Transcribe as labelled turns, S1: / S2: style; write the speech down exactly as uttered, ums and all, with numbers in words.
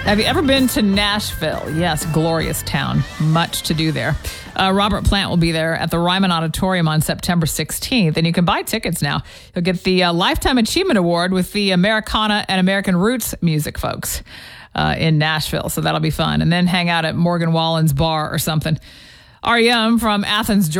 S1: Have you ever been to Nashville? Yes, glorious town. Much to do there. Uh, Robert Plant will be there at the Ryman Auditorium on September sixteenth, and you can buy tickets now. You'll get the uh, Lifetime Achievement Award with the Americana and American Roots music folks uh, in Nashville, so that'll be fun. And then hang out at Morgan Wallen's bar or something. R E M from Athens, Georgia.